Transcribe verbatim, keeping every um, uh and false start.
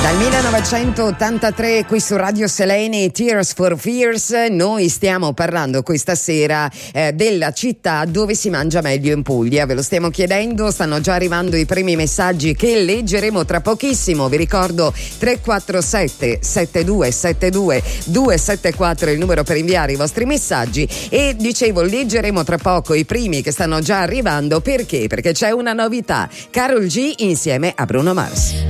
Dal millenovecentottantatré qui su Radio Selene, Tears for Fears, noi stiamo parlando questa sera eh, della città dove si mangia meglio in Puglia. Ve lo stiamo chiedendo, stanno già arrivando i primi messaggi che leggeremo tra pochissimo. Vi ricordo tre quattro sette sette due sette due due sette quattro il numero per inviare i vostri messaggi, e dicevo leggeremo tra poco i primi che stanno già arrivando. Perché? Perché c'è una novità: Karol G insieme a Bruno Mars.